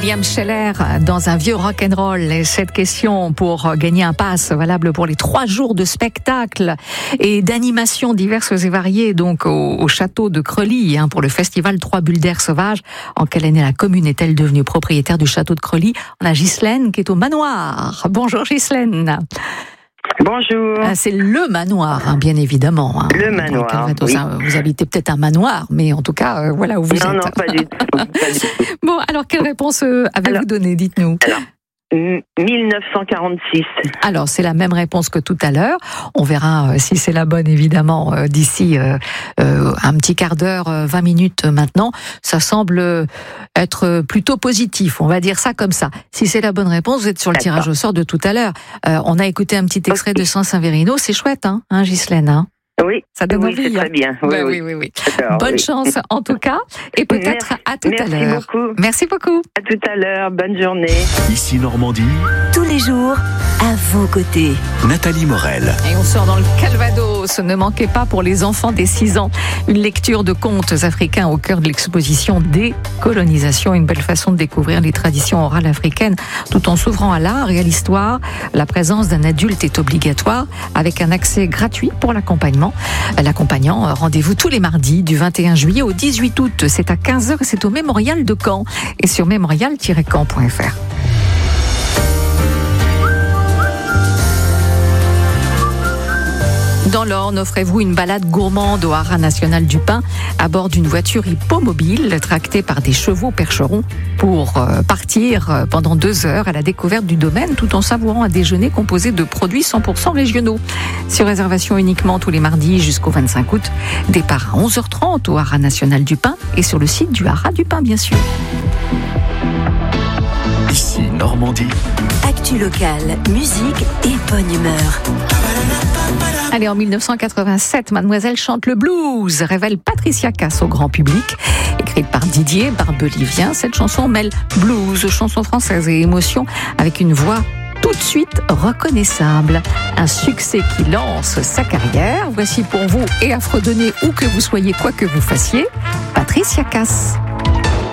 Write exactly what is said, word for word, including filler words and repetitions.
William Scheller dans un vieux rock'n'roll. Et cette question pour gagner un pass valable pour les trois jours de spectacles et d'animations diverses et variées donc au, au château de Creully hein, pour le festival Trois Bulles d'air sauvage. En quelle année la commune est-elle devenue propriétaire du château de Creully? On a Ghislaine qui est au manoir. Bonjour Ghislaine. Bonjour. Ah, c'est le manoir, hein, bien évidemment. Hein. Le manoir. Calvados, Oui. hein, vous habitez peut-être un manoir, mais en tout cas, euh, voilà où vous non, êtes. Non, pas du tout. Pas du tout. Bon, alors quelle réponse euh, avez-vous Alors, donné? Dites-nous. Alors, mille neuf cent quarante-six. Alors, c'est la même réponse que tout à l'heure. On verra euh, si c'est la bonne, évidemment, euh, d'ici euh, euh, un petit quart d'heure, euh, vingt minutes euh, maintenant. Ça semble euh, être plutôt positif, on va dire ça comme ça. Si c'est la bonne réponse, vous êtes sur le D'accord. tirage au sort de tout à l'heure. Euh, on a écouté un petit extrait Ok. de Saint-Saverino, c'est chouette, hein, hein Ghislaine, hein. Oui, Ça donne oui, envie, c'est hein. très bien. Oui, Ouais, oui. oui, oui, oui. D'accord, Bonne oui. chance en tout cas, et peut-être Merci- à tout à merci l'heure. beaucoup. Merci beaucoup. À tout à l'heure. Bonne journée. Ici Normandie, Tous les jours, à vos côtés. Nathalie Morel. Et on sort dans le Calvados. Ne manquez pas pour les enfants des six ans une lecture de contes africains au cœur de l'exposition Décolonisation. Une belle façon de découvrir les traditions orales africaines tout en s'ouvrant à l'art et à l'histoire. La présence d'un adulte est obligatoire avec un accès gratuit pour l'accompagnement. L'accompagnant, rendez-vous tous les mardis du vingt et un juillet au dix-huit août. C'est à quinze heures et c'est au Mémorial de Caen et sur mémorial tiret caen point f r. Dans l'Orne, offrez-vous une balade gourmande au Haras national du Pin à bord d'une voiture hippomobile tractée par des chevaux percherons pour euh, partir euh, pendant deux heures à la découverte du domaine tout en savourant un déjeuner composé de produits cent pour cent régionaux. Sur réservation uniquement tous les mardis jusqu'au vingt-cinq août. Départ à onze heures trente au Haras national du Pin et sur le site du Haras du Pin bien sûr. Ici Normandie, Actu locale, musique et bonne humeur. Allez, en mille neuf cent quatre-vingt-sept, Mademoiselle chante le blues, révèle Patricia Cass au grand public. Écrite par Didier Barbelivien, cette chanson mêle blues, chansons françaises et émotion avec une voix tout de suite reconnaissable. Un succès qui lance sa carrière. Voici pour vous et à fredonner où que vous soyez, quoi que vous fassiez, Patricia Cass.